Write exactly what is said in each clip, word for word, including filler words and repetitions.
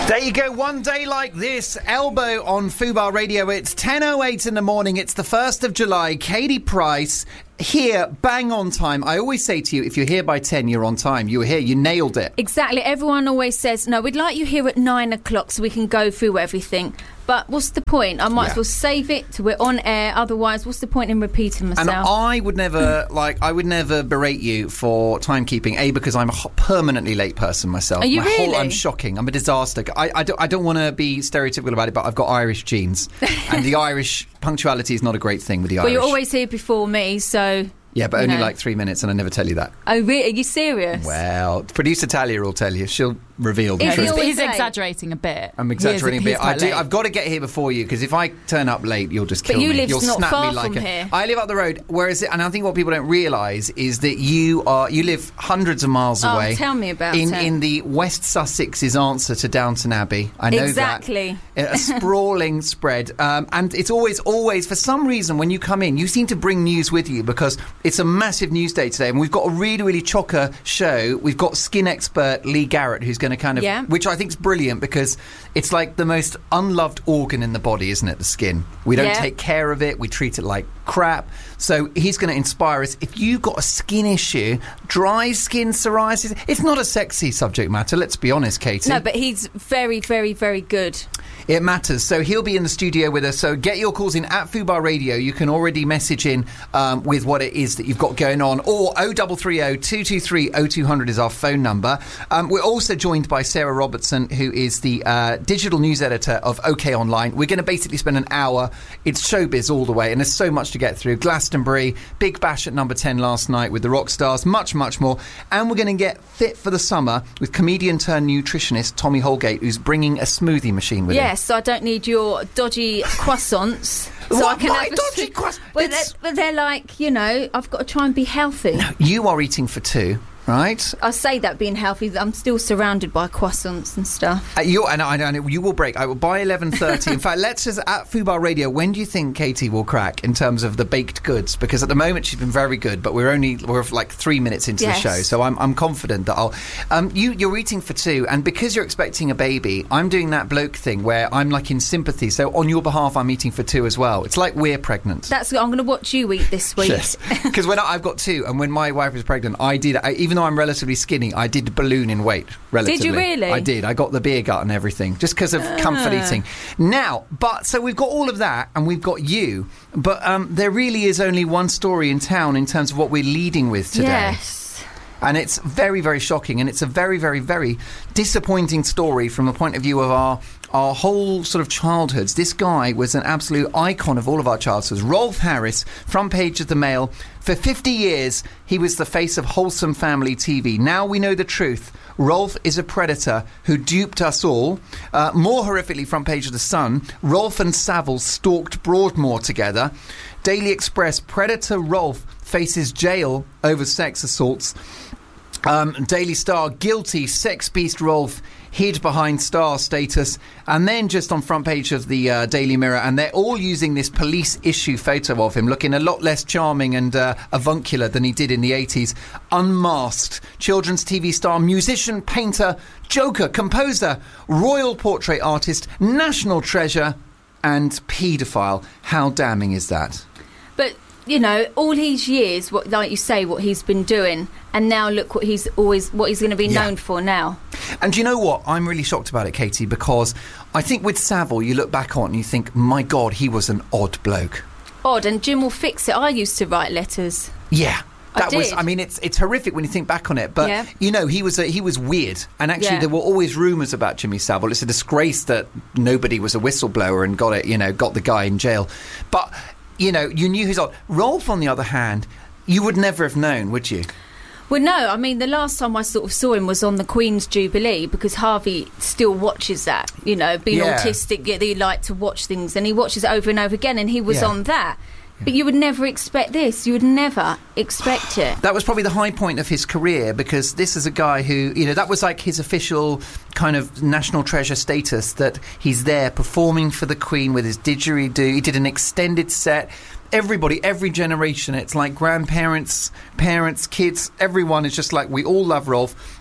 There you go, one day like this. Elbow on Fubar Radio. It's ten oh eight in the morning. It's the first of July. Katie Price here, bang on time. I always say to you, if you're here by ten, you're on time. You were here, you nailed it. Exactly. Everyone always says, no, we'd like you here at nine o'clock so we can go through everything. But what's the point? I might yeah. as well save it till we're on air. Otherwise, what's the point in repeating myself? And I would never, like, I would never berate you for timekeeping. A, because I'm a permanently late person myself. Are you My really? Whole, I'm shocking. I'm a disaster. I, I don't, I don't want to be stereotypical about it, but I've got Irish genes, and the Irish punctuality is not a great thing with the well, Irish. Well, you're always here before me, so. Yeah, but only know. like three minutes, and I never tell you that. Oh, really? Are you serious? Well, producer Talia will tell you. She'll reveal the Is truth. he He's late? exaggerating a bit. I'm exaggerating He is, a bit. I he's do. quite late. I've got to get here before you, because if I turn up late, you'll just kill But you me. live You'll not snap far me like from a, here. I live up the road. Whereas, and I think what people don't realise is that you are you live hundreds of miles Oh, away. tell me about in, it. In the West Sussex's answer to Downton Abbey. I know Exactly. that. A sprawling spread. Um, and it's always, always, for some reason, when you come in, you seem to bring news with you, because it's a massive news day today. And we've got a really, really chocker show. We've got skin expert Lee Garrett, who's going to kind of, Yeah. which I think is brilliant, because it's like the most unloved organ in the body, isn't it? The skin. We don't Yeah. take care of it. We treat it like crap. So he's going to inspire us. If you've got a skin issue, dry skin, psoriasis, it's not a sexy subject matter. Let's be honest, Katie. No, but he's very, very, very good. It matters. So he'll be in the studio with us. So get your calls in at Fubar Radio. You can already message in um, with what it is that you've got going on. Or oh three three oh, two two three, oh two hundred is our phone number. Um, we're also joined by Sarah Robertson, who is the uh, digital news editor of OK Online. We're going to basically spend an hour. It's showbiz all the way, and there's so much to get through. Glastonbury, Big Bash at number ten last night with the rock stars, much, much more. And we're going to get fit for the summer with comedian turned nutritionist Tommy Holgate, who's bringing a smoothie machine with him. Yes, so I don't need your dodgy croissants. So What, I can my have a dodgy s- croiss- Well, It's- they're, but they're like, you know, I've got to try and be healthy. You are eating for two, right? I say that being healthy, I'm still surrounded by croissants and stuff. Uh, you and I, and I, you will break. I will by eleven thirty. In fact, let's just at Fubar Radio. When do you think Katie will crack in terms of the baked goods? Because at the moment she's been very good, but we're only we're like three minutes into Yes. the show, so I'm I'm confident that I'll. Um, you you're eating for two, and because you're expecting a baby, I'm doing that bloke thing where I'm like in sympathy. So on your behalf, I'm eating for two as well. It's like we're pregnant. That's I'm going to watch you eat this week. Yes, because when I, I've got two, and when my wife was pregnant, I did. I, even though I'm relatively skinny, I did balloon in weight. Relatively, you really? I did. I got the beer gut and everything, just because of comfort eating. Now, but so we've got all of that, and we've got you. But um, there really is only one story in town in terms of what we're leading with today. Yes. And it's very, very shocking, and it's a very, very, very disappointing story from the point of view of our our whole sort of childhoods. This guy was an absolute icon of all of our childhoods. Rolf Harris, front page of the Mail. For fifty years, he was the face of wholesome family T V. Now we know the truth. Rolf is a predator who duped us all. Uh, more horrifically, front page of The Sun, Rolf and Savile stalked Broadmoor together. Daily Express, predator Rolf faces jail over sex assaults. Um, Daily Star, guilty sex beast Rolf hid behind star status. And then just on front page of the uh, Daily Mirror, and they're all using this police issue photo of him looking a lot less charming and uh, avuncular than he did in the eighties. Unmasked, children's T V star, musician, painter, joker, composer, royal portrait artist, national treasure, and paedophile. How damning is that? But, you know, all these years, what, like you say, what he's been doing, and now look what he's always, what he's going to be Yeah. known for now. And do you know what? I'm really shocked about it, Katie, because I think with Savile, you look back on and you think, my God, he was an odd bloke. Odd, and Jim will fix it. I used to write letters. Yeah. I That was, did. I mean, it's it's horrific when you think back on it, but Yeah. you know, he was a, he was weird, and actually Yeah. there were always rumours about Jimmy Savile. It's a disgrace that nobody was a whistleblower and got it, you know, got the guy in jail. But you know, you knew his odd. Rolf, on the other hand, you would never have known, would you? Well, no, I mean, the last time I sort of saw him was on the Queen's Jubilee, because Harvey still watches that, you know, being Yeah. autistic, yeah, they like to watch things, and he watches it over and over again, and he was Yeah. on that. But you would never expect this. You would never expect it. That was probably the high point of his career, because this is a guy who, you know, that was like his official kind of national treasure status, that he's there performing for the Queen with his didgeridoo. He did an extended set. Everybody, every generation, it's like grandparents, parents, kids, everyone is just like, we all love Rolf.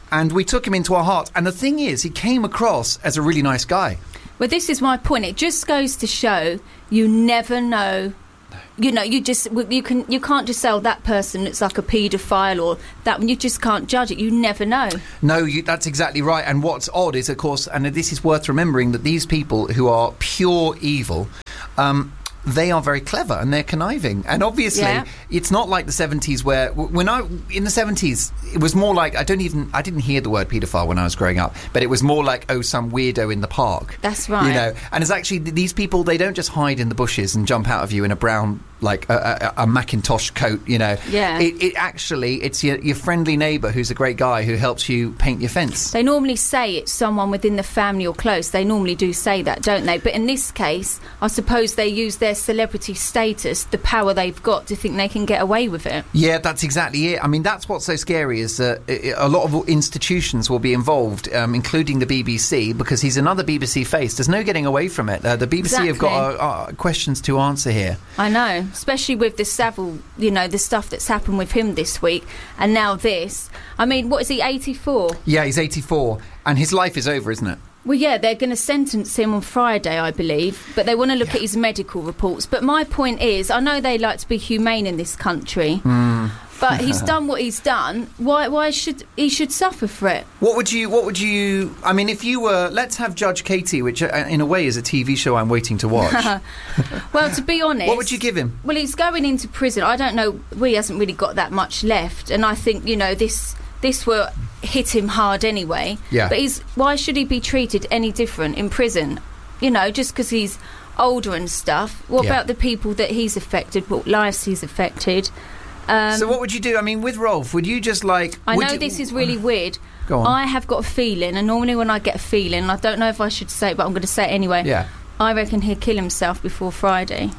and we took him into our hearts. And the thing is, he came across as a really nice guy. Well, this is my point. It just goes to show you never know. You know, you just you can you can't just say, oh, that person looks like a paedophile, or that one. You just can't judge it. You never know. No, you, that's exactly right. And what's odd is, of course, and this is worth remembering, that these people who are pure evil, um, they are very clever and they're conniving. And obviously, yeah. it's not like the seventies where, when I in the seventies, it was more like I don't even I didn't hear the word paedophile when I was growing up, but it was more like, oh, some weirdo in the park. That's right. You know, and it's actually these people. They don't just hide in the bushes and jump out of you in a brown, like a, a, a Macintosh coat. You know, yeah. It, it actually it's your, your friendly neighbour who's a great guy who helps you paint your fence. They normally say it's someone within the family or close. They normally do say that, don't they? But in this case, I suppose they use their celebrity status, the power they've got, to think they can get away with it. Yeah, that's exactly it. I mean, that's what's so scary, is that a lot of institutions will be involved, um, including the B B C, because he's another B B C face. There's no getting away from it. Uh, the B B C exactly. have got uh, uh, questions to answer here. I know, especially with the Savile, you know, the stuff that's happened with him this week, and now this. I mean, what is he, eighty-four? Yeah, he's eighty-four, and his life is over, isn't it? Well, yeah, they're going to sentence him on Friday, I believe, but they want to look yeah. at his medical reports. But my point is, I know they like to be humane in this country, mm. but he's done what he's done. Why? Why should he should suffer for it? What would you? What would you? I mean, if you were, let's have Judge Katie, which uh, in a way is a T V show I'm waiting to watch. Well, to be honest, what would you give him? Well, he's going into prison. I don't know. Well, he hasn't really got that much left, and I think, you know, this this will hit him hard anyway. Yeah. But he's why should he be treated any different in prison? You know, just because he's older and stuff. What yeah. about the people that he's affected? What lives he's affected? Um, so what would you do? I mean, with Rolf, would you just like... I know you, this is really weird. Go on. I have got a feeling, and normally when I get a feeling, I don't know if I should say it, but I'm going to say it anyway. Yeah. I reckon he'll kill himself before Friday.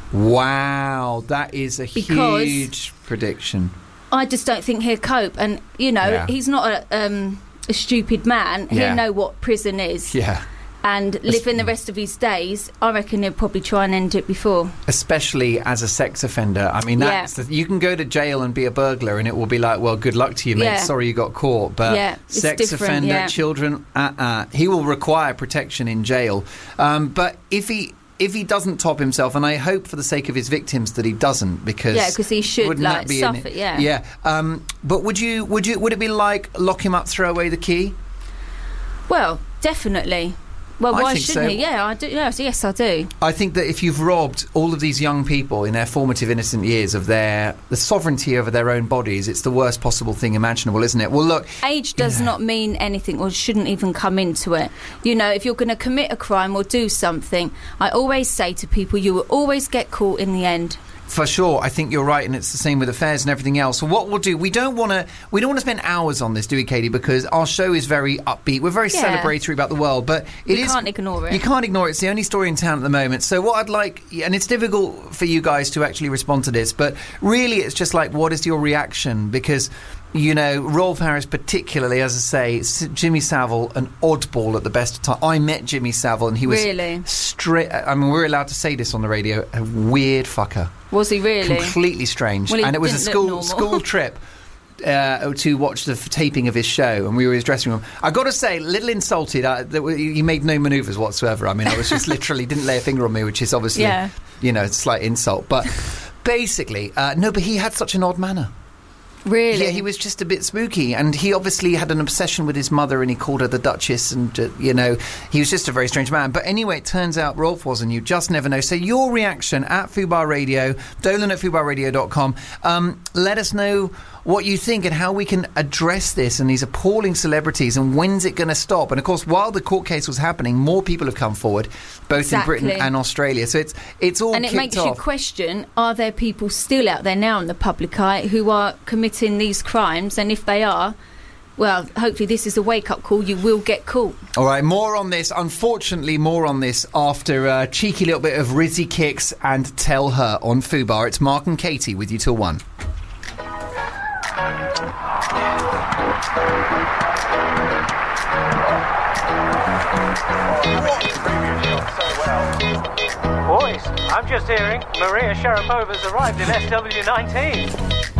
Wow, that is a because huge prediction. I just don't think he'll cope. And, you know, yeah. he's not a, um, a stupid man. Yeah. He'll know what prison is. Yeah. And live in the rest of his days. I reckon he'll probably try and end it before. Especially as a sex offender. I mean, that's yeah. the, you can go to jail and be a burglar and it will be like, well, good luck to you, mate. Yeah. Sorry you got caught. But yeah, sex offender, yeah. children, uh-uh. He will require protection in jail. Um, but if he... If he doesn't top himself, and I hope for the sake of his victims that he doesn't, because yeah, because he should like suffer. An, yeah, yeah. Um, but would you, would you, would it be like lock him up, throw away the key? Well, definitely. Well, I why think shouldn't so. he? Yeah, I do. Yes, yes, I do. I think that if you've robbed all of these young people in their formative, innocent years of their the sovereignty over their own bodies, it's the worst possible thing imaginable, isn't it? Well, look, age does yeah. not mean anything, or shouldn't even come into it. You know, if you're going to commit a crime or do something, I always say to people, you will always get caught in the end. For sure, I think you're right, and it's the same with affairs and everything else. So what we'll do, we don't want to, we don't want to spend hours on this, do we, Katie? Because our show is very upbeat. We're very yeah. celebratory about the world, but it you is. You can't ignore it. You can't ignore it. It's the only story in town at the moment. So what I'd like, and it's difficult for you guys to actually respond to this, but really, it's just like, what is your reaction? Because, you know, Rolf Harris particularly, as I say, Jimmy Savile, an oddball at the best of time. I met Jimmy Savile and he was really straight. I mean, we're allowed to say this on the radio. A weird fucker. Was he really? Completely strange. Well, and it was a school school trip uh, to watch the f- taping of his show, and we were in his dressing room. I got to say, a little insulted. Uh, that w- he made no manoeuvres whatsoever. I mean, I was just literally didn't lay a finger on me, which is obviously, yeah. you know, a slight insult. But basically, uh, no. But he had such an odd manner. Really? Yeah, he was just a bit spooky, and he obviously had an obsession with his mother, and he called her the Duchess, and, uh, you know, he was just a very strange man. But anyway, it turns out Rolf wasn't. You just never know. So your reaction at Fubar Radio, Dolan at fubar radio dot com. Um, let us know what you think and how we can address this and these appalling celebrities, and when's it going to stop? And of course, while the court case was happening, more people have come forward, both exactly. in Britain and Australia. So it's it's all and it kicked makes off. you question: are there people still out there now in the public eye who are committing these crimes? And if they are, well, hopefully this is a wake-up call. You will get caught. All right, more on this. Unfortunately, more on this after a cheeky little bit of Rizzy Kicks and Tell Her on Fubar. It's Mark and Katie with you till one. Boys, I'm just hearing Maria Sharapova's arrived in S W nineteen.